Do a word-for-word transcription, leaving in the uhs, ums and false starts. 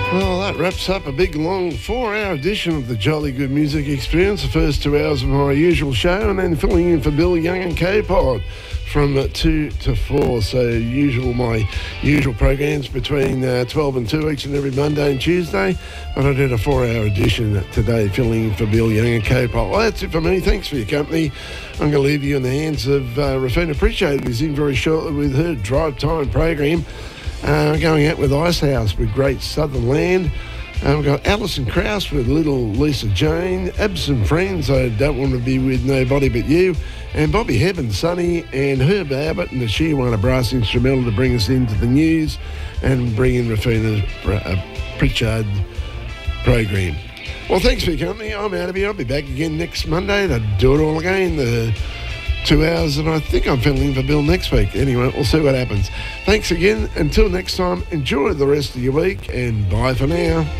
Well, that wraps up a big, long four-hour edition of the Jolly Good Music Experience. The first two hours of my usual show, and then filling in for Bill Young and K-Pod from uh, two to four. So usual, my usual programs between uh, twelve and two each and every Monday and Tuesday. But I did a four-hour edition today, filling in for Bill Young and K-Pod. Well, that's it for me. Thanks for your company. I'm going to leave you in the hands of uh, Rafina Pritchard, who's in very shortly with her Drive Time program. Uh, going out with Icehouse with Great Southern Land. Uh, we've got Alison Krauss with Little Lisa Jane. Absent Friends, I Don't Want to Be With Nobody But You. And Bobby Heaven, Sonny, and Herb Abbott and the She Want a Brass Instrumental to bring us into the news and bring in Rafina uh, Pritchard program. Well, thanks for your company. I'm out of here. I'll be back again next Monday to do it all again. The two hours, and I think I'm filling in for Bill next week. Anyway, we'll see what happens. Thanks again. Until next time, enjoy the rest of your week, and bye for now.